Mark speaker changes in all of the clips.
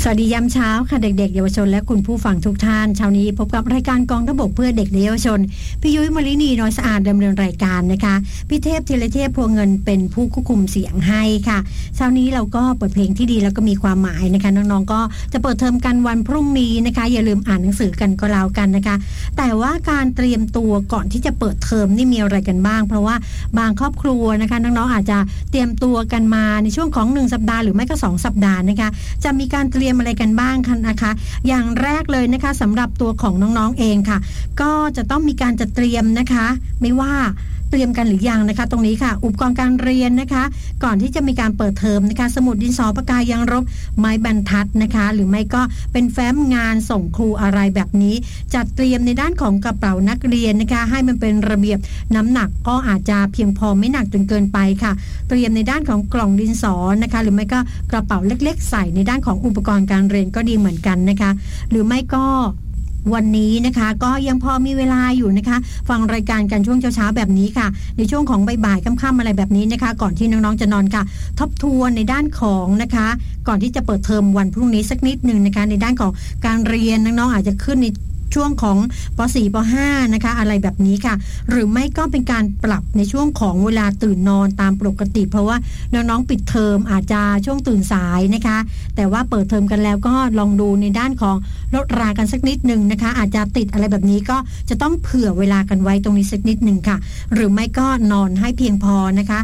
Speaker 1: สวัสดียามเช้าค่ะเด็กๆเยาวชนและคุณผู้ฟังทุกท่านเช้านี้พบกับรายการกองทัพบกเพื่อเด็กและเยาวชนพี่ยุ้ยมลินีน้อยสะอาดดำเนินรายการนะคะพี่เทพธีรเทพพวงเงินเป็นผู้ควบคุมเสียงให้ค่ะเช้านี้เราก็เปิดเพลงที่ดีแล้วก็มีความหมายนะคะน้องๆก็จะเปิดเทอมกันวันพรุ่งนี้นะคะอย่าลืมอ่านหนังสือกันก็แล้วกันนะคะแต่ว่าการเตรียมตัวก่อนที่จะเปิดเทอมนี่มีอะไรกันบ้างเพราะว่าบางครอบครัวนะคะน้องๆอาจจะเตรียมตัวกันมาในช่วงของ1สัปดาห์หรือไม่ก็2สัปดาห์นะคะจะมีการเตรียมอะไรกันบ้างคะนะคะอย่างแรกเลยนะคะสำหรับตัวของน้องๆเองค่ะก็จะต้องมีการจัดเตรียมนะคะไม่ว่าเตรียมกันหรือยังนะคะตรงนี้ค่ะอุปกรณ์การเรียนนะคะก่อนที่จะมีการเปิดเทอมนะคะสมุดดินสอปากกายางลบไม้บรรทัดนะคะหรือไม่ก็เป็นแฟ้มงานส่งครูอะไรแบบนี้จัดเตรียมในด้านของกระเป๋านักเรียนนะคะให้มันเป็นระเบียบน้ำหนักก็อาจจะเพียงพอไม่หนักจนเกินไปค่ะเตรียมในด้านของกล่องดินสอนะคะหรือไม่ก็กระเป๋าเล็กๆใส่ในด้านของอุปกรณ์การเรียนก็ดีเหมือนกันนะคะหรือไม่ก็วันนี้นะคะก็ยังพอมีเวลาอยู่นะคะฟังรายการกันช่วงเช้าๆแบบนี้ค่ะในช่วงของบ่ายๆค่ำๆอะไรแบบนี้นะคะก่อนที่น้องๆจะนอนค่ะทบทวนในด้านของนะคะก่อนที่จะเปิดเทอมวันพรุ่งนี้สักนิดนึงนะคะในด้านของการเรียนน้องๆอาจจะขึ้นในช่วงของป .4 ป .5 นะคะอะไรแบบนี้ค่ะหรือไม่ก็เป็นการปรับในช่วงของเวลาตื่นนอนตามปกติเพราะว่าน้องๆปิดเทอมอาจจะช่วงตื่นสายนะคะแต่ว่าเปิดเทอมกันแล้วก็ลองดูในด้านของลดรากันสักนิดนึงนะคะอาจจะติดอะไรแบบนี้ก็จะต้องเผื่อเวลากันไว้ตรงนี้สักนิดนึงค่ะหรือไม่ก็นอนให้เพียงพอนะคะ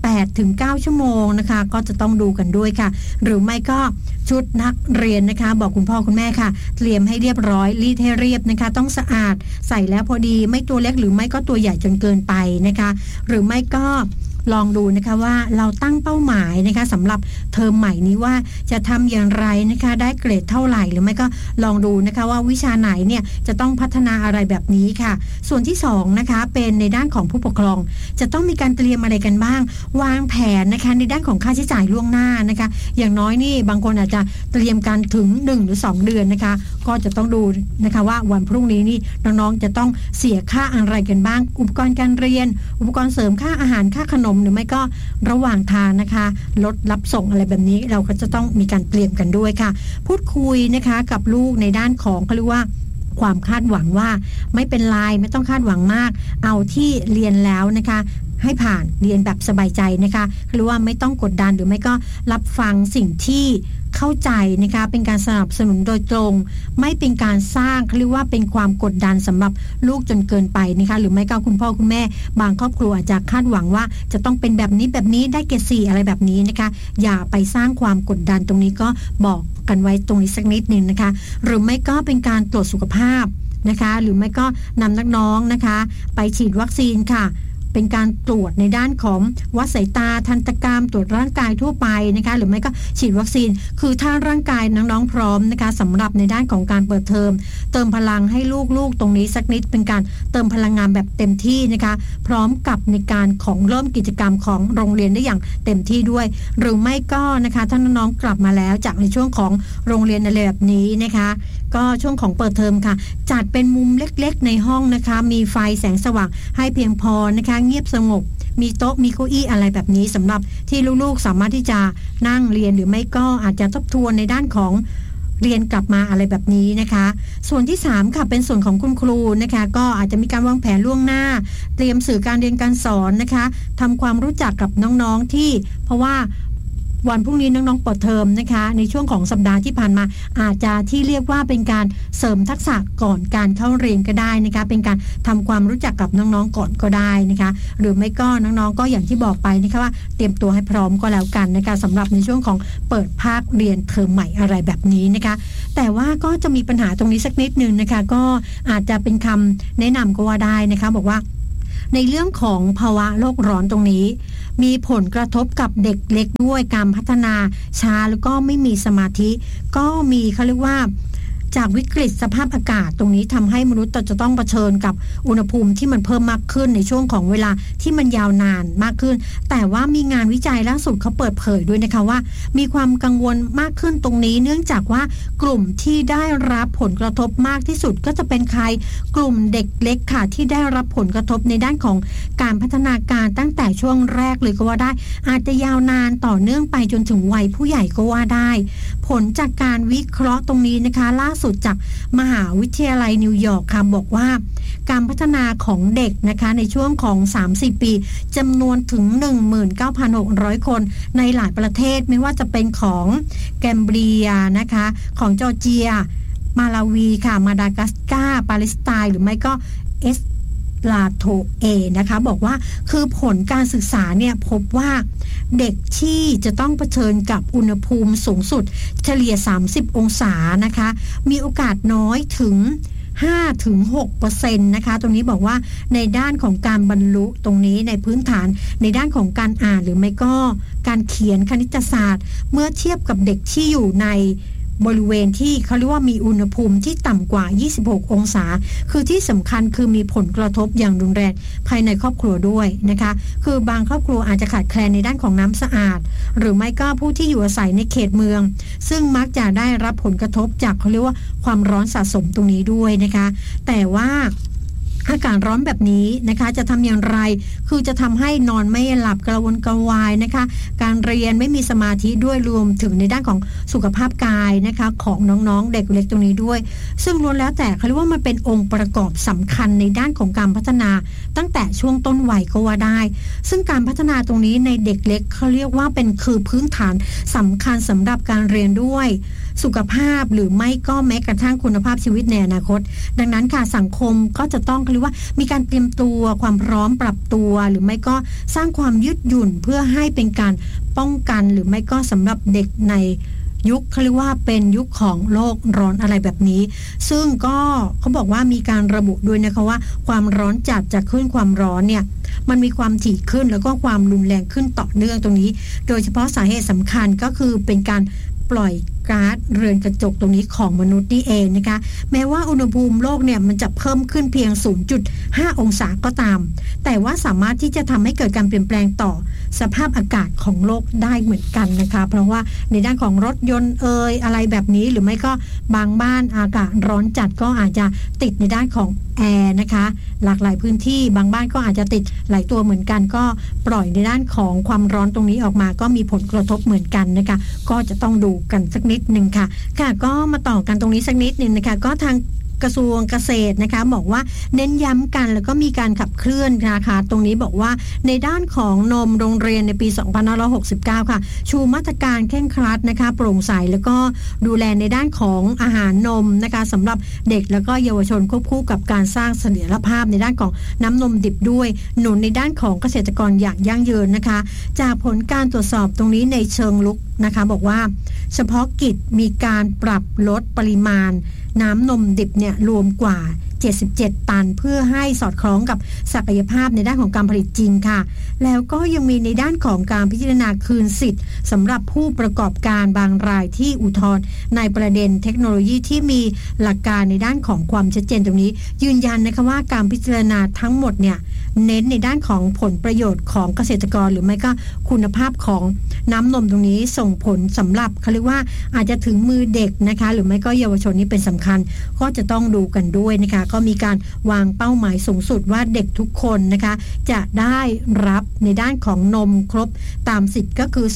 Speaker 1: 8-9 ชั่วโมงนะคะก็จะต้องดูกันด้วยค่ะหรือไม่ก็ชุดนักเรียนนะคะบอกคุณพ่อคุณแม่ค่ะเตรียมให้เรียบร้อยรีดให้เรียบนะคะต้องสะอาดใส่แล้วพอดีไม่ตัวเล็กหรือไม่ก็ตัวใหญ่จนเกินไปนะคะหรือไม่ก็ลองดูนะคะว่าเราตั้งเป้าหมายนะคะสำหรับเทอมใหม่นี้ว่าจะทำอย่างไรนะคะได้เกรดเท่าไหร่หรือไม่ก็ลองดูนะคะว่าวิชาไหนเนี่ยจะต้องพัฒนาอะไรแบบนี้ค่ะส่วนที่2นะคะเป็นในด้านของผู้ปกครองจะต้องมีการเตรียมอะไรกันบ้างวางแผนนะคะในด้านของค่าใช้จ่ายล่วงหน้านะคะอย่างน้อยนี่บางคนอาจจะเตรียมการถึง1 หรือ 2 เดือนนะคะก็จะต้องดูนะคะว่าวันพรุ่งนี้นี่น้องๆจะต้องเสียค่าอะไรกันบ้างอุปกรณ์การเรียนอุปกรณ์เสริมค่าอาหารค่าขนมหรือไม่ก็ระหว่างทางนะคะรถรับส่งอะไรแบบนี้เราก็จะต้องมีการเตรียมกันด้วยค่ะพูดคุยนะคะกับลูกในด้านของเขาเรียกว่าความคาดหวังว่าไม่เป็นไรไม่ต้องคาดหวังมากเอาที่เรียนแล้วนะคะให้ผ่านเรียนแบบสบายใจนะคะหรือว่าไม่ต้องกดดันหรือไม่ก็รับฟังสิ่งที่เข้าใจนะคะเป็นการสนับสนุนโดยตรงไม่เป็นการสร้างเขาเรียกว่าเป็นความกดดันสำหรับลูกจนเกินไปนะคะหรือไม่ก็คุณพ่อคุณแม่บางครอบครัวอาจจะคาดหวังว่าจะต้องเป็นแบบนี้แบบนี้ได้เกรด 4อะไรแบบนี้นะคะอย่าไปสร้างความกดดันตรงนี้ก็บอกกันไว้ตรงนี้สักนิดนึงนะคะหรือไม่ก็เป็นการตรวจสุขภาพนะคะหรือไม่ก็นำน้องๆนะคะไปฉีดวัคซีนค่ะเป็นการตรวจในด้านของวัดสายตาทันตกรรมตรวจร่างกายทั่วไปนะคะหรือไม่ก็ฉีดวัคซีนคือถ้าร่างกายน้องๆพร้อมนะคะสำหรับในด้านของการเปิดเทอมเติมพลังให้ลูกๆตรงนี้สักนิดเป็นการเติมพลังงานแบบเต็มที่นะคะพร้อมกับในการของเริ่มกิจกรรมของโรงเรียนได้อย่างเต็มที่ด้วยหรือไม่ก็นะคะถ้าน้องๆกลับมาแล้วจากในช่วงของโรงเรียนอะไรแบบนี้นะคะก็ช่วงของเปิดเทอมค่ะจัดเป็นมุมเล็กๆในห้องนะคะมีไฟแสงสว่างให้เพียงพอนะคะเงียบสงบมีโต๊ะมีเก้าอี้อะไรแบบนี้สำหรับที่ลูกๆสามารถที่จะนั่งเรียนหรือไม่ก็อาจจะทบทวนในด้านของเรียนกลับมาอะไรแบบนี้นะคะส่วนที่3ค่ะเป็นส่วนของคุณครูนะคะก็อาจจะมีการวางแผนล่วงหน้าเตรียมสื่อการเรียนการสอนนะคะทำความรู้จักกับน้องๆที่เพราะว่าวันพรุ่งนี้น้องๆเปิดเทอมนะคะในช่วงของสัปดาห์ที่ผ่านมาอาจจะที่เรียกว่าเป็นการเสริมทักษะก่อนการเข้าเรียนก็ได้นะคะเป็นการทำความรู้จักกับน้องๆก่อนก็ได้นะคะหรือไม่ก็น้องๆก็อย่างที่บอกไปนะคะว่าเตรียมตัวให้พร้อมก็แล้วกันนะคะสำหรับในช่วงของเปิดภาคเรียนเทอมใหม่อะไรแบบนี้นะคะแต่ว่าก็จะมีปัญหาตรงนี้สักนิดนึงนะคะก็อาจจะเป็นคำแนะนำก็ว่าได้นะคะบอกว่าในเรื่องของภาวะโลกร้อนตรงนี้มีผลกระทบกับเด็กเล็กด้วยการพัฒนาช้าแล้วก็ไม่มีสมาธิก็มีเขาเรียกว่า จากวิกฤตสภาพอากาศตรงนี้ทำให้มนุษย์จะต้องเผชิญกับอุณหภูมิที่มันเพิ่มมากขึ้นในช่วงของเวลาที่มันยาวนานมากขึ้นแต่ว่ามีงานวิจัยล่าสุดเขาเปิดเผยด้วยนะคะว่ามีความกังวลมากขึ้นตรงนี้เนื่องจากว่ากลุ่มที่ได้รับผลกระทบมากที่สุดก็จะเป็นใครกลุ่มเด็กเล็กค่ะที่ได้รับผลกระทบในด้านของการพัฒนาการตั้งแต่ช่วงแรกเลยก็ว่าได้อาจจะยาวนานต่อเนื่องไปจนถึงวัยผู้ใหญ่ก็ว่าได้ผลจากการวิเคราะห์ตรงนี้นะคะล่าสุดจากมหาวิทยาลัยนิวยอร์กค่ะบอกว่าการพัฒนาของเด็กนะคะในช่วงของ30ปีจำนวนถึง 19,600 คนในหลายประเทศไม่ว่าจะเป็นของแกมเบียนะคะของจอร์เจียมาลาวีค่ะมาดากัสการ์ปาเลสไตน์หรือไม่ก็เอสลาโทเอนะคะบอกว่าคือผลการศึกษาเนี่ยพบว่าเด็กที่จะต้องเผชิญกับอุณหภูมิสูงสุดเฉลี่ย30องศานะคะมีโอกาสน้อยถึง 5-6% นะคะตรงนี้บอกว่าในด้านของการบรรลุตรงนี้ในพื้นฐานในด้านของการอ่านหรือไม่ก็การเขียนคณิตศาสตร์เมื่อเทียบกับเด็กที่อยู่ในบริเวณที่เขาเรียกว่ามีอุณหภูมิที่ต่ำกว่า26องศาคือที่สำคัญคือมีผลกระทบอย่างรุนแรงภายในครอบครัวด้วยนะคะคือบางครอบครัวอาจจะขาดแคลนในด้านของน้ำสะอาดหรือไม่ก็ผู้ที่อยู่อาศัยในเขตเมืองซึ่งมักจะได้รับผลกระทบจากเขาเรียกว่าความร้อนสะสมตรงนี้ด้วยนะคะแต่ว่าอากาศร้อนแบบนี้นะคะจะทำอย่างไรคือจะทำให้นอนไม่หลับกระวนกระวายนะคะการเรียนไม่มีสมาธิด้วยรวมถึงในด้านของสุขภาพกายนะคะของน้องๆเด็กเล็กตรงนี้ด้วยซึ่งล้วนแล้วแต่เขาเรียกว่ามันเป็นองค์ประกอบสำคัญในด้านของการพัฒนาตั้งแต่ช่วงต้นวัยก็ว่าได้ซึ่งการพัฒนาตรงนี้ในเด็กเล็กเขาเรียกว่าเป็นคือพื้นฐานสำคัญสำหรับการเรียนด้วยสุขภาพหรือไม่ก็แม้กระทั่งคุณภาพชีวิตในอนาคตดังนั้นค่ะสังคมก็จะต้องเรียกว่ามีการเตรียมตัวความพร้อมปรับตัวหรือไม่ก็สร้างความยืดหยุ่นเพื่อให้เป็นการป้องกันหรือไม่ก็สำหรับเด็กในยุคเขาเรียกว่าเป็นยุคของโลกร้อนอะไรแบบนี้ซึ่งก็เขาบอกว่ามีการระบุด้วยนะคะว่าความร้อนจัดจากคลื่นความร้อนเนี่ยมันมีความถี่ขึ้นแล้วก็ความรุนแรงขึ้นต่อเนื่องตรงนี้โดยเฉพาะสาเหตุสำคัญก็คือเป็นการปล่อยก๊าซเรือนกระจกตรงนี้ของมนุษย์นี่เองนะคะแม้ว่าอุณหภูมิโลกเนี่ยมันจะเพิ่มขึ้นเพียง 0.5 องศาก็ตามแต่ว่าสามารถที่จะทำให้เกิดการเปลี่ยนแปลงต่อสภาพอากาศของโลกได้เหมือนกันนะคะเพราะว่าในด้านของรถยนต์อะไรแบบนี้หรือไม่ก็บางบ้านอากาศร้อนจัดก็อาจจะติดในด้านของแอร์นะคะหลากหลายพื้นที่บางบ้านก็อาจจะติดหลายตัวเหมือนกันก็ปล่อยในด้านของความร้อนตรงนี้ออกมาก็มีผลกระทบเหมือนกันนะคะก็จะต้องดูกันสักนิดนึงค่ะก็มาต่อกันตรงนี้สักนิดนึงนะคะก็ทางกระทรวงเกษตรนะคะบอกว่าเน้นย้ำกันแล้วก็มีการขับเคลื่อนนะคะตรงนี้บอกว่าในด้านของนมโรงเรียนในปี2569ค่ะชูมาตรการเคร่งครัดนะคะโปร่งใสแล้วก็ดูแลในด้านของอาหารนมนะคะสำหรับเด็กแล้วก็เยาวชนควบคู่กับการสร้างเสถียรภาพในด้านของน้ำนมดิบด้วยหนุนในด้านของเกษตรกรอย่างยั่งยืนนะคะจากผลการตรวจสอบตรงนี้ในเชิงลุกนะคะบอกว่าเฉพาะกิจมีการปรับลดปริมาณน้ำนมดิบเนี่ยรวมกว่า77ตันเพื่อให้สอดคล้องกับศักยภาพในด้านของการผลิตจริงค่ะแล้วก็ยังมีในด้านของการพิจารณาคืนสิทธิ์สำหรับผู้ประกอบการบางรายที่อุทธรณ์ในประเด็นเทคโนโลยีที่มีหลักการในด้านของความชัดเจนตรงนี้ยืนยันนะคะว่าการพิจารณาทั้งหมดเนี่ยเน้นในด้านของผลประโยชน์ของเกษตรกรหรือไม่ก็คุณภาพของน้ำนมตรงนี้ส่งผลสำหรับเขาเรียกว่าอาจจะถึงมือเด็กนะคะหรือไม่ก็เยาวชนนี้เป็นสำคัญก็จะต้องดูกันด้วยนะคะก็มีการวางเป้าหมายสูงสุดว่าเด็กทุกคนนะคะจะได้รับในด้านของนมครบตามสิทธิ์ก็คือ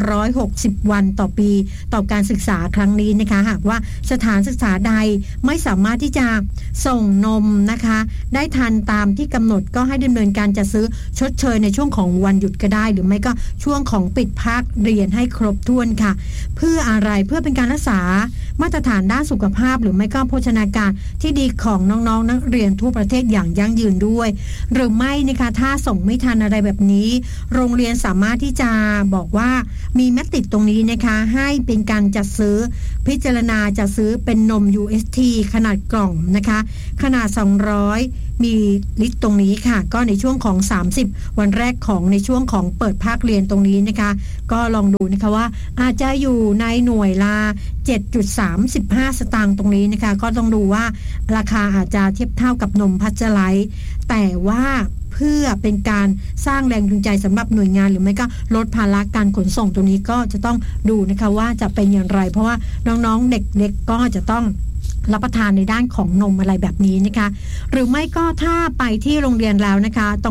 Speaker 1: 260วันต่อปีต่อการศึกษาครั้งนี้นะคะหากว่าสถานศึกษาใดไม่สามารถที่จะส่งนมนะคะได้ทันตามที่กำหนดก็ให้ดำเนินการจัดซื้อชดเชยในช่วงของวันหยุดก็ได้หรือไม่ก็ช่วงของปิดภาคเรียนให้ครบถ้วนค่ะเพื่ออะไรเพื่อเป็นการรักษามาตรฐานด้านสุขภาพหรือไม่ก็โภชนาการที่ดีของน้องๆนักเรียนทั่วประเทศอย่างยั่งยืนด้วยหรือไม่นะคะถ้าส่งไม่ทันอะไรแบบนี้โรงเรียนสามารถที่จะบอกว่ามีมติตรงนี้นะคะให้เป็นการจัดซื้อพิจารณาจัดซื้อเป็นนม UST ขนาดกล่องนะคะขนาด200มิลลิลิตรตรงนี้ค่ะก็ในช่วงของ30วันแรกของในช่วงของเปิดภาคเรียนตรงนี้นะคะก็ลองดูนะคะว่าอาจจะอยู่ในหน่วยละ 7.35 สตางค์ตรงนี้นะคะก็ต้องดูว่าราคาอาจจะเทียบเท่ากับนมพัชไลท์แต่ว่าเพื่อเป็นการสร้างแรงจูงใจสำหรับหน่วยงานหรือไม่ก็ลดภาระการขนส่งตรงนี้ก็จะต้องดูนะคะว่าจะเป็นอย่างไรเพราะว่าน้องๆเด็กเล็กก็จะต้องรับประทานในด้านของนมอะไรแบบนี้นะคะหรือไม่ก็ถ้าไปที่โรงเรียนแล้วนะคะต้องดู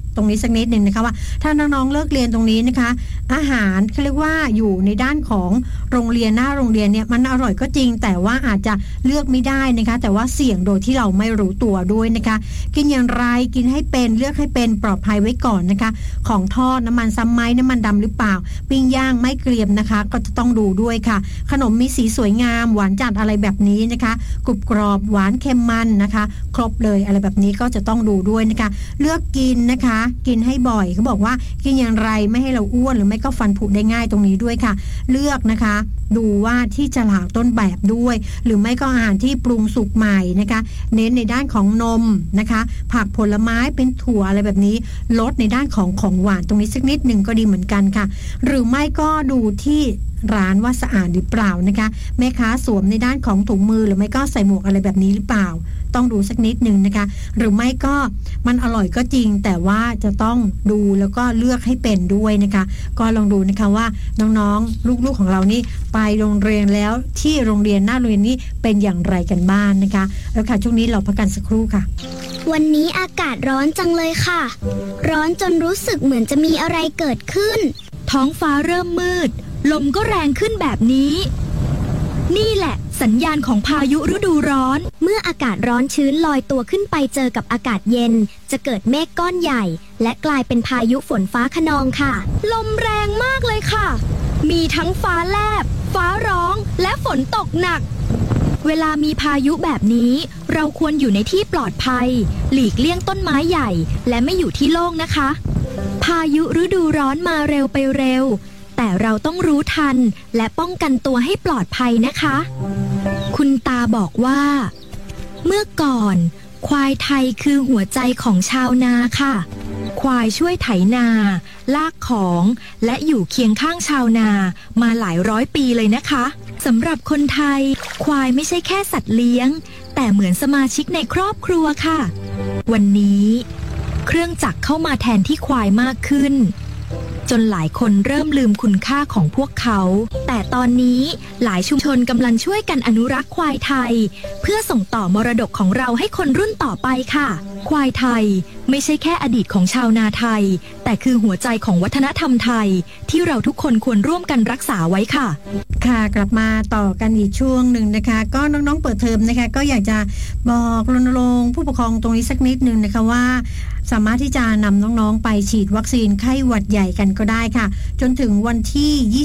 Speaker 1: ตรงนี้สักนิดนึงนะคะว่าถ้าน้องๆเลิกเรียนตรงนี้นะคะอาหารเขาเรียกว่าอยู่ในด้านของโรงเรียนหน้าโรงเรียนเนี่ยมันอร่อยก็จริงแต่ว่าอาจจะเลือกไม่ได้นะคะแต่ว่าเสี่ยงโดยที่เราไม่รู้ตัวด้วยนะคะกินอย่างไรกินให้เป็นเลือกให้เป็นปลอดภัยไว้ก่อนนะคะของทอดน้ำมันซ้ำไหมน้ำมันดำหรือเปล่าปิ้งย่างไม่เกรียมนะคะก็จะต้องดูด้วยค่ะขนมมีสีสวยงามหวานจัดอะไรแบบนี้นะคะกรุบกรอบหวานเค็มมันนะคะครบเลยอะไรแบบนี้ก็จะต้องดูด้วยนะคะเลือกกินนะคะกินให้บ่อยเขาบอกว่ากินอย่างไรไม่ให้เราอ้วนหรือไม่ก็ฟันผุได้ง่ายตรงนี้ด้วยค่ะเลือกนะคะดูว่าที่ฉลากต้นแบบด้วยหรือไม่ก็อาหารที่ปรุงสุกใหม่นะคะเน้นในด้านของนมนะคะผักผลไม้เป็นถั่วอะไรแบบนี้ลดในด้านของหวานตรงนี้สักนิดหนึ่งก็ดีเหมือนกันค่ะหรือไม่ก็ดูที่ร้านว่าสะอาดหรือเปล่านะคะแม่ค้าสวมในด้านของถุงมือหรือไม่ก็ใส่หมวกอะไรแบบนี้หรือเปล่าต้องดูสักนิดนึงนะคะหรือไม่ก็มันอร่อยก็จริงแต่ว่าจะต้องดูแล้วก็เลือกให้เป็นด้วยนะคะก็ลองดูนะคะว่าน้องๆลูกๆของเรานี่ไปโรงเรียนแล้วที่โรงเรียนหน้าโรงเรียนนี้เป็นอย่างไรกันบ้างนะคะแล้วค่ะช่วงนี้เราพักกันสักครู่ค่ะ
Speaker 2: วันนี้อากาศร้อนจังเลยค่ะร้อนจนรู้สึกเหมือนจะมีอะไรเกิดขึ้น
Speaker 3: ท้องฟ้าเริ่มมืดลมก็แรงขึ้นแบบนี้นี่แหละสัญญาณของพายุฤดูร้อน
Speaker 2: เมื่ออากาศร้อนชื้นลอยตัวขึ้นไปเจอกับอากาศเย็นจะเกิดเมฆก้อนใหญ่และกลายเป็นพายุฝนฟ้าคะนองค่ะ
Speaker 3: ลมแรงมากเลยค่ะมีทั้งฟ้าแลบฟ้าร้องและฝนตกหนักเวลามีพายุแบบนี้เราควรอยู่ในที่ปลอดภัยหลีกเลี่ยงต้นไม้ใหญ่และไม่อยู่ที่โล่งนะคะพายุฤดูร้อนมาเร็วไปเร็วแต่เราต้องรู้ทันและป้องกันตัวให้ปลอดภัยนะคะคุณตาบอกว่าเมื่อก่อนควายไทยคือหัวใจของชาวนาค่ะควายช่วยไถนาลากของและอยู่เคียงข้างชาวนามาหลายร้อยปีเลยนะคะสำหรับคนไทยควายไม่ใช่แค่สัตว์เลี้ยงแต่เหมือนสมาชิกในครอบครัวค่ะวันนี้เครื่องจักรเข้ามาแทนที่ควายมากขึ้นจนหลายคนเริ่มลืมคุณค่าของพวกเขาแต่ตอนนี้หลายชุมชนกำลังช่วยกันอนุรักษ์ควายไทยเพื่อส่งต่อมรดกของเราให้คนรุ่นต่อไปค่ะควายไทยไม่ใช่แค่อดีตของชาวนาไทยแต่คือหัวใจของวัฒนธรรมไทยที่เราทุกคนควรร่วมกันรักษาไว้ค่ะ
Speaker 1: ค่ะกลับมาต่อกันอีกช่วงหนึ่งนะคะก็น้องๆเปิดเทอมนะคะก็อยากจะบอกรณรงค์ผู้ปกครองตรงนี้สักนิดนึงนะคะว่าสามารถที่จะนำน้องๆไปฉีดวัคซีนไข้หวัดใหญ่กันก็ได้ค่ะจนถึงวันที่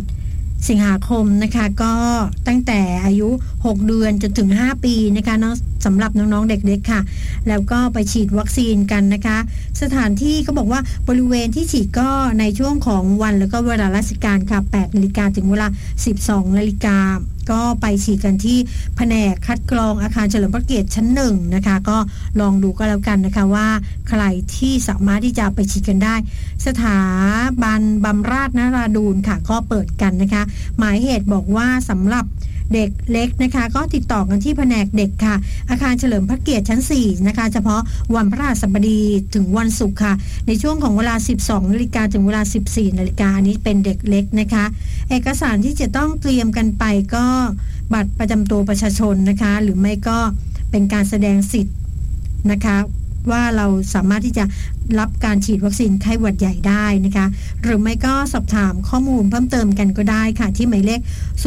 Speaker 1: 28สิงหาคมนะคะก็ตั้งแต่อายุ6เดือนจนถึง5ปีนะคะสำหรับน้องๆเด็กๆ ค่ะแล้วก็ไปฉีดวัคซีนกันนะคะสถานที่เขาบอกว่าบริเวณที่ฉีดก็ในช่วงของวันแล้วก็เวลาราชการค่ะ8 นาฬิกาถึงเวลา 12 นาฬิกาก็ไปฉีดกันที่แผนกคัดกรองอาคารเฉลิมพระเกียรติชั้น1นะคะก็ลองดูก็แล้วกันนะคะว่าใครที่สามารถที่จะไปฉีดกันได้สถาบันบำราศนราดูลค่ะก็เปิดกันนะคะหมายเหตุบอกว่าสำหรับเด็กเล็กนะคะก็ติดต่อกันที่แผนกเด็กค่ะอาคารเฉลิมพระเกียรติชั้น4นะคะเฉพาะวันพฤหัสบดีถึงวันศุกร์ค่ะในช่วงของเวลา 12 นาฬิกาถึงเวลา 14 นาฬิกานี้เป็นเด็กเล็กนะคะเอกสารที่จะต้องเตรียมกันไปก็บัตรประจำตัวประชาชนนะคะหรือไม่ก็เป็นการแสดงสิทธิ์นะคะว่าเราสามารถที่จะรับการฉีดวัคซีนไข้หวัดใหญ่ได้นะคะหรือไม่ก็สอบถามข้อมูลเพิ่มเติมกันก็ได้ค่ะที่หมายเลข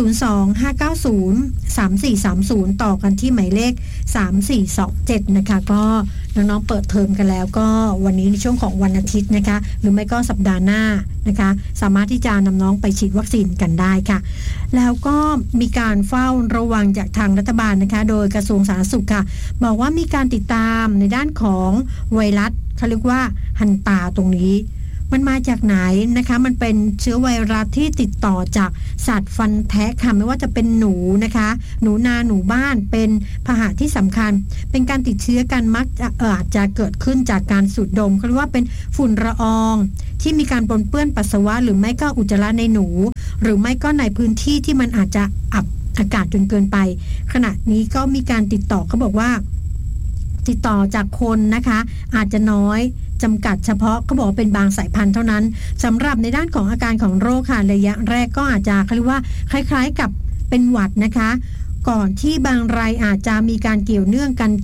Speaker 1: 025903430 ต่อกันที่หมายเลข 3427 นะคะก็น้องๆเปิดเทอมกันแล้วก็วันนี้ในช่วงของวันอาทิตย์นะคะหรือไม่ก็สัปดาห์หน้านะคะสามารถที่จะนำน้องไปฉีดวัคซีนกันได้ค่ะแล้วก็มีการเฝ้าระวังจากทางรัฐบาลนะคะโดยกระทรวงสาธารณสุขค่ะบอกว่ามีการติดตามในด้านของไวรัสเขาเรียกว่าฮันตาตรงนี้มันมาจากไหนนะคะมันเป็นเชื้อไวรัสที่ติดต่อจากสัตว์ฟันแทะค่ะไม่ว่าจะเป็นหนูนะคะหนูนาหนูบ้านเป็นพาหะที่สำคัญเป็นการติดเชื้อกันมักจะอาจจะเกิดขึ้นจากการสูดดมเขาเรียกว่าเป็นฝุ่นละอองที่มีการปนเปื้อนปัสสาวะหรือไม่ก็อุจจาระในหนูหรือไม่ก็ในพื้นที่ที่มันอาจจะอับอากาศจนเกินไปขณะนี้ก็มีการติดต่อเขาบอกว่าติดต่อจากคนนะคะอาจจะน้อยจำกัดเฉพาะเขาบอกเป็นบางสายพันธุ์เท่านั้นสำหรับในด้านของอาการของโรคค่ะระยะแรกก็อาจจะเขาเรียกว่าคล้ายๆกับเป็นหวัดนะคะก่อนที่บางรายอาจจะมีการเกี่ยวเนื่องกันกับ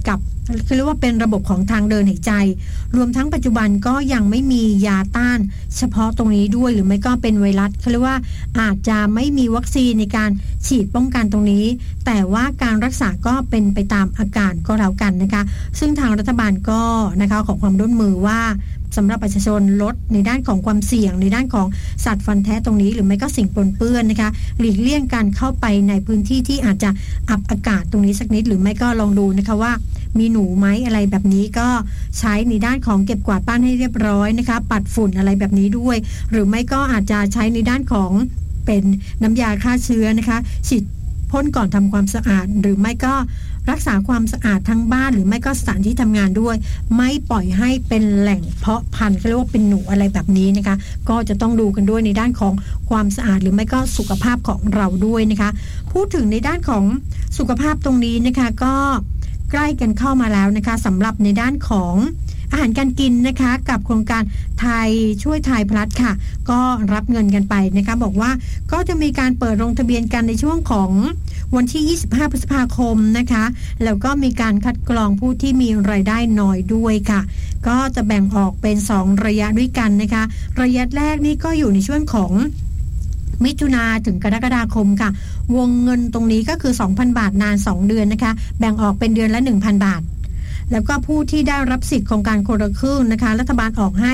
Speaker 1: คือเรียกว่าเป็นระบบของทางเดินหายใจรวมทั้งปัจจุบันก็ยังไม่มียาต้านเฉพาะตรงนี้ด้วยหรือไม่ก็เป็นไวรัสเขาเรียกว่าอาจจะไม่มีวัคซีนในการฉีดป้องกันตรงนี้แต่ว่าการรักษาก็เป็นไปตามอาการก็แล้วกันนะคะซึ่งทางรัฐบาลก็นะคะขอความร่วมมือว่าสำหรับประชาชนลดในด้านของความเสี่ยงในด้านของสัตว์ฟันแท้ตรงนี้หรือไม่ก็สิ่งปนเปื้อนนะคะหลีกเลี่ยงการเข้าไปในพื้นที่ที่อาจจะอับอากาศตรงนี้สักนิดหรือไม่ก็ลองดูนะคะว่ามีหนูไหมอะไรแบบนี้ก็ใช้ในด้านของเก็บกวาดบ้านให้เรียบร้อยนะคะปัดฝุ่นอะไรแบบนี้ด้วยหรือไม่ก็อาจจะใช้ในด้านของเป็นน้ำยาฆ่าเชื้อนะคะฉีดพ่นก่อนทำความสะอาดหรือไม่ก็รักษาความสะอาดทั้งบ้านหรือไม่ก็สถานที่ทำงานด้วยไม่ปล่อยให้เป็นแหล่งเพาะพันธุ์เรียกว่าเป็นหนูอะไรแบบนี้นะคะก็จะต้องดูกันด้วยในด้านของความสะอาดหรือไม่ก็สุขภาพของเราด้วยนะคะพูดถึงในด้านของสุขภาพตรงนี้นะคะก็ใกล้กันเข้ามาแล้วนะคะสำหรับในด้านของอาหารการกินนะคะกับโครงการไทยช่วยไทยพลัสค่ะก็รับเงินกันไปนะคะบอกว่าก็จะมีการเปิดลงทะเบียนกันในช่วงของวันที่25พฤษภาคมนะคะแล้วก็มีการคัดกรองผู้ที่มีรายได้น้อยด้วยค่ะก็จะแบ่งออกเป็น2ระยะด้วยกันนะคะระยะแรกนี่ก็อยู่ในช่วงของมิถุนาถึงกรกฎาคมค่ะวงเงินตรงนี้ก็คือ 2,000 บาทนาน2เดือนนะคะแบ่งออกเป็นเดือนละ 1,000 บาทแล้วก็ผู้ที่ได้รับสิทธิ์โครงการคนละครึ่งนะคะรัฐบาลออกให้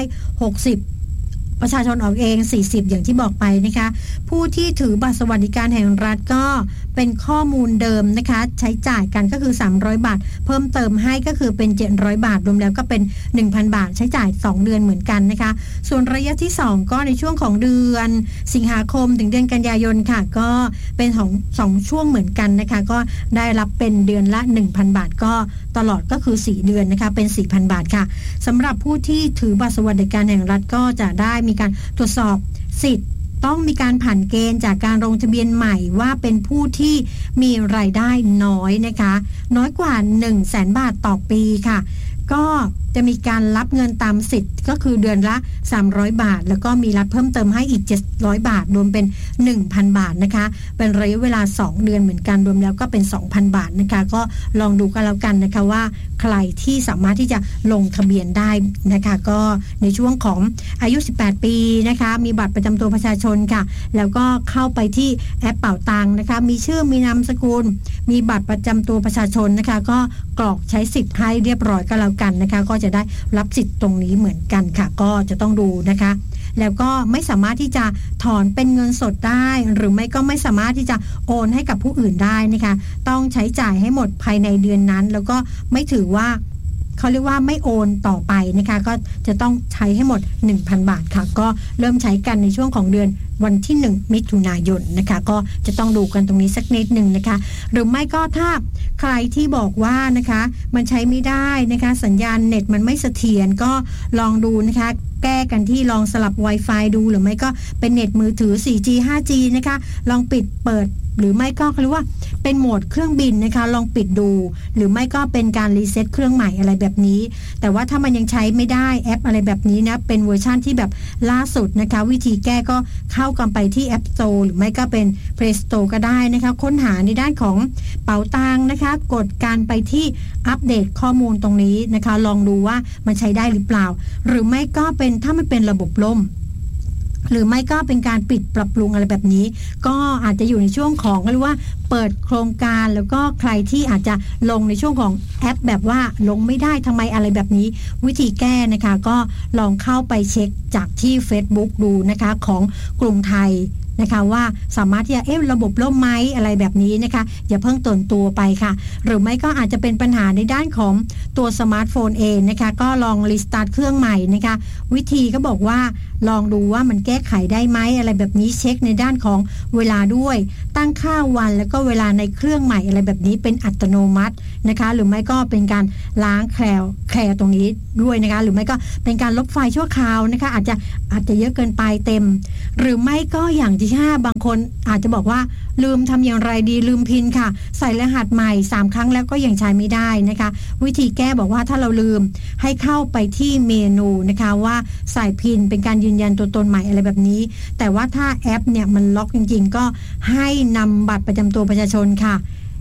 Speaker 1: 60ประชาชนออกเอง40อย่างที่บอกไปนะคะผู้ที่ถือบัตรสวัสดิการแห่งรัฐก็เป็นข้อมูลเดิมนะคะใช้จ่ายกันก็คือ300บาทเพิ่มเติมให้ก็คือเป็น700บาทรวมแล้วก็เป็น 1,000 บาทใช้จ่าย2เดือนเหมือนกันนะคะส่วนระยะที่2ก็ในช่วงของเดือนสิงหาคมถึงเดือนกันยายนค่ะก็เป็น2ช่วงเหมือนกันนะคะก็ได้รับเป็นเดือนละ 1,000 บาทก็ตลอดก็คือ4เดือนนะคะเป็น 4,000 บาทค่ะสำหรับผู้ที่ถือบัตรสวัสดิการแห่งรัฐก็จะได้มีการตรวจสอบสิทธิ์ต้องมีการผ่านเกณฑ์จากการลงทะเบียนใหม่ว่าเป็นผู้ที่มีรายได้น้อยนะคะน้อยกว่า 100,000 บาทต่อปีค่ะก็จะมีการรับเงินตามสิทธิ์ก็คือเดือนละ300บาทแล้วก็มีรับเพิ่มเติมให้อีก700บาทรวมเป็น 1,000 บาทนะคะเป็นระยะเวลา2เดือนเหมือนกันรวมแล้วก็เป็น 2,000 บาทนะคะก็ลองดูกันแล้วกันนะคะว่าใครที่สามารถที่จะลงทะเบียนได้นะคะก็ในช่วงของอายุ18ปีนะคะมีบัตรประจำตัวประชาชนค่ะแล้วก็เข้าไปที่แอปเป๋าตังค์นะคะมีชื่อมีนามสกุลมีบัตรประจำตัวประชาชนนะคะก็กรอกใช้สิทธิ์ให้เรียบร้อยก็แล้วกันนะคะก็จะได้รับสิทธิ์ตรงนี้เหมือนกันค่ะก็จะต้องดูนะคะแล้วก็ไม่สามารถที่จะถอนเป็นเงินสดได้หรือไม่ก็ไม่สามารถที่จะโอนให้กับผู้อื่นได้นะคะต้องใช้จ่ายให้หมดภายในเดือนนั้นแล้วก็ไม่ถือว่าเขาเรียกว่าไม่โอนต่อไปนะคะก็จะต้องใช้ให้หมด 1,000 บาทค่ะก็เริ่มใช้กันในช่วงของเดือนวันที่1มิถุนายนนะคะก็จะต้องดูกันตรงนี้สักนิดนึงนะคะหรือไม่ก็ถ้าใครที่บอกว่านะคะมันใช้ไม่ได้นะคะสัญญาณเน็ตมันไม่เสถียรก็ลองดูนะคะแก้กันที่ลองสลับ Wi-Fi ดูหรือไม่ก็เป็นเน็ตมือถือ 4G 5G นะคะลองปิดเปิดหรือไม่ก็เขาเรียกว่าเป็นโหมดเครื่องบินนะคะลองปิดดูหรือไม่ก็เป็นการรีเซ็ตเครื่องใหม่อะไรแบบนี้แต่ว่าถ้ามันยังใช้ไม่ได้แอปอะไรแบบนี้นะเป็นเวอร์ชั่นที่แบบล่าสุดนะคะวิธีแก้ก็เข้ากันไปที่ App Store หรือไม่ก็เป็น Play Store ก็ได้นะคะค้นหาในด้านของเป๋าตังนะคะกดการไปที่อัปเดตข้อมูลตรงนี้นะคะลองดูว่ามันใช้ได้หรือเปล่าหรือไม่ก็เป็นถ้ามันเป็นระบบล่มหรือไม่ก็เป็นการปิดปรับปรุงอะไรแบบนี้ก็อาจจะอยู่ในช่วงของเรียกว่าเปิดโครงการแล้วก็ใครที่อาจจะลงในช่วงของแอปแบบว่าลงไม่ได้ทำไมอะไรแบบนี้วิธีแก้นะคะก็ลองเข้าไปเช็คจากที่ Facebook ดูนะคะของกรุงไทยนะคะว่าสามารถที่จะระบบล่มไหมอะไรแบบนี้นะคะอย่าเพิ่งตื่นตัวไปค่ะหรือไม่ก็อาจจะเป็นปัญหาในด้านของตัวสมาร์ทโฟนเองนะคะก็ลองรีสตาร์ทเครื่องใหม่นะคะวิธีก็บอกว่าลองดูว่ามันแก้ไขได้ไหมอะไรแบบนี้เช็คในด้านของเวลาด้วยตั้งค่าวันแล้วก็เวลาในเครื่องใหม่อะไรแบบนี้เป็นอัตโนมัตินะคะหรือไม่ก็เป็นการล้างแคลตรงนี้ด้วยนะคะหรือไม่ก็เป็นการลบไฟล์ชั่วคราวนะคะอาจจะเยอะเกินไปเต็มหรือไม่ก็อย่างที่5บางคนอาจจะบอกว่าลืมทำอย่างไรดีลืมพินค่ะใส่รหัสใหม่3ครั้งแล้วก็ยังใช้ไม่ได้นะคะวิธีแก้บอกว่าถ้าเราลืมให้เข้าไปที่เมนูนะคะว่าใส่พินเป็นการยืนยันตัวตนใหม่อะไรแบบนี้แต่ว่าถ้าแอปเนี่ยมันล็อกจริงๆก็ให้นำบัตรประจำตัวประชาชนค่ะ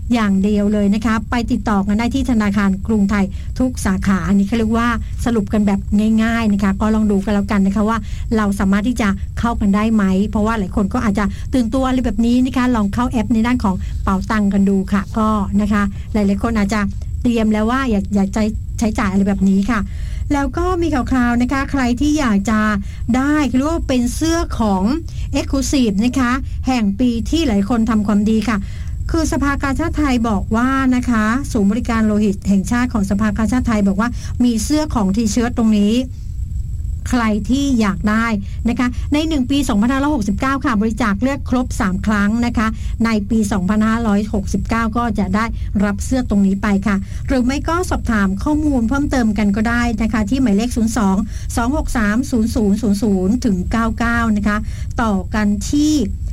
Speaker 1: อย่างเดียวเลยนะคะไปติดต่อกันได้ที่ธนาคารกรุงไทยทุกสาขาอันนี้เขาเรียกว่าสรุปกันแบบง่ายๆนะคะก็ลองดูกันแล้วกันนะคะว่าเราสามารถที่จะเข้ากันได้ไหมเพราะว่าหลายคนก็อาจจะตื่นตัวอะไรแบบนี้นะคะลองเข้าแอปในด้านของเป๋าตังกันดูค่ะก็นะคะหลายๆคนอาจจะเตรียมแล้วว่าอยากจะใช้จ่ายอะไรแบบนี้ค่ะแล้วก็มีข่าวคราวนะคะใครที่อยากจะได้เรียกว่าเป็นเสื้อของ Exclusive นะคะแห่งปีที่หลายคนทำความดีค่ะคือสภากาชาดไทยบอกว่านะคะศูนย์บริการโลหิตแห่งชาติของสภากาชาดไทยบอกว่ามีเสื้อของทีเชิ้ตตรงนี้ใครที่อยากได้นะคะใน1ปี2569ค่ะบริจาคเลือดครบ3ครั้งนะคะในปี2569ก็จะได้รับเสื้อตรงนี้ไปค่ะหรือไม่ก็สอบถามข้อมูลเพิ่มเติมกันก็ได้นะคะที่หมายเลข02-263-0000 ถึง 99นะคะต่อกันที่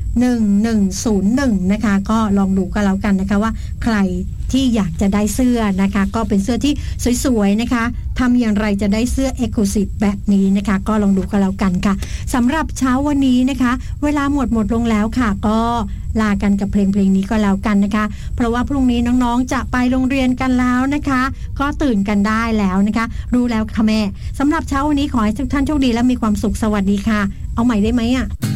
Speaker 1: 1101นะคะก็ลองดูกันแล้วกันนะคะว่าใครที่อยากจะได้เสื้อนะคะก็เป็นเสื้อที่สวยๆนะคะทำอย่างไรจะได้เสื้อ Exclusive แบบนี้นะคะก็ลองดูกันแล้วกันค่ะสำหรับเช้าวันนี้นะคะเวลาหมดลงแล้วค่ะก็ลากันกับเพลงนี้ก็แล้วกันนะคะเพราะว่าพรุ่งนี้น้องๆจะไปโรงเรียนกันแล้วนะคะก็ตื่นกันได้แล้วนะคะรู้แล้วค่ะแม่สำหรับเช้าวันนี้ขอให้ทุกท่านโชคดีและมีความสุขสวัสดีค่ะเอาใหม่ได้ไหมอ่ะ